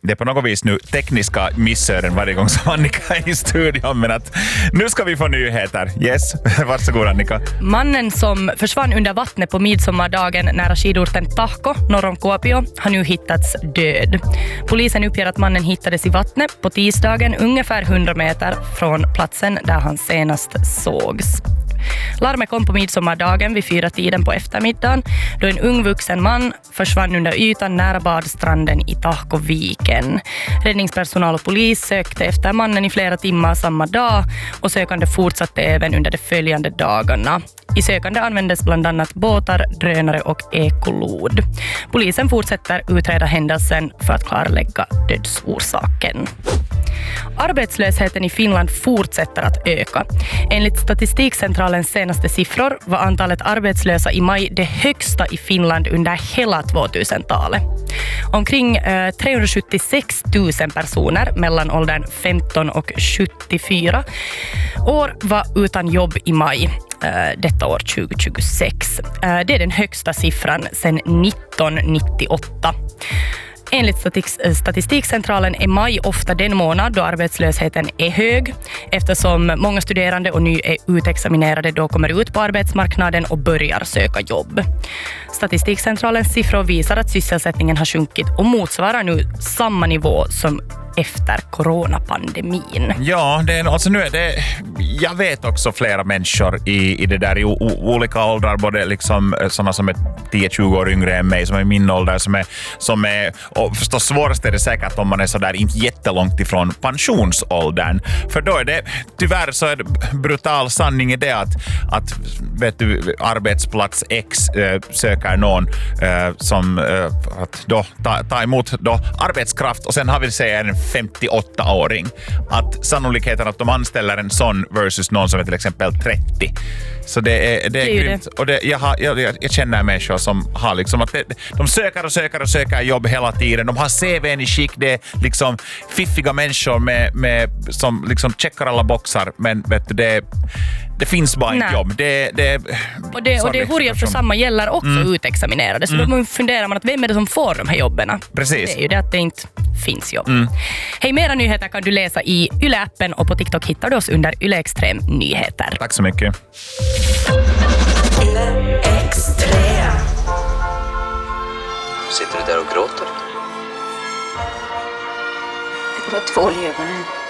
Det är på något vis nu tekniska missöden varje gång som Annika är i studion, men att nu ska vi få nyheter. Yes, varsågod Annika. Mannen som försvann under vattnet på midsommardagen nära skidorten Tahko norr om Kuopio har nu hittats död. Polisen uppger att mannen hittades i vattnet på tisdagen ungefär 100 meter från platsen där han senast sågs. Larmet kom på midsommardagen vid 4-tiden på eftermiddagen då en ung vuxen man försvann under ytan nära badstranden i Tahkoviken. Räddningspersonal och polis sökte efter mannen i flera timmar samma dag och sökande fortsatte även under de följande dagarna. I sökande användes bland annat båtar, drönare och ekolod. Polisen fortsätter utreda händelsen för att klarlägga dödsorsaken. Arbetslösheten i Finland fortsätter att öka. Enligt Statistikcentralens senaste siffror var antalet arbetslösa i maj det högsta i Finland under hela 2000-talet. Omkring 376 000 personer mellan åldern 15 och 74 år var utan jobb i maj detta år 2026. Det är den högsta siffran sedan 1998. Enligt Statistikcentralen är maj ofta den månad då arbetslösheten är hög eftersom många studerande och nyutexaminerade då kommer ut på arbetsmarknaden och börjar söka jobb. Statistikcentralens siffror visar att sysselsättningen har sjunkit och motsvarar nu samma nivå som efter coronapandemin. Ja, alltså nu är det, jag vet också flera människor i det där i olika åldrar, både liksom sådana som är 10-20 år yngre än mig, som är i min ålder, som är och förstås svårast är det säkert om man är så där inte jättelångt ifrån pensionsåldern. För då är det, tyvärr så är det brutal sanning i det att vet du, arbetsplats X söker någon som att då ta emot då arbetskraft och sen har vi en 58-åring. Att sannolikheten att de anställer en sån versus någon som är till exempel 30. Så det är grymt. Och jag känner människor som har liksom att de söker jobb hela tiden. De har CV:n i skick. Det är liksom fiffiga människor med som liksom checkar alla boxar. Men vet du, det finns bara ett jobb. Och det hurjar för samma gäller också utexaminerade. Så då funderar man att vem är det som får de här jobben? Precis. Det är ju det att det inte finns jobb. Hej, mera nyheter kan du läsa i Yle-appen och på TikTok hittar du oss under Yle Extrem Nyheter. Tack så mycket. Yle Extrem. Sitter du där och gråter? Det var tvål i ögonen.